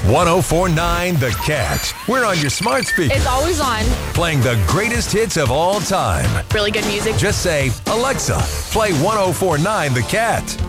1049 The Cat. We're on your smart speaker. It's always on. Playing the greatest hits of all time. Really good music. Just say, Alexa, play 1049 The Cat.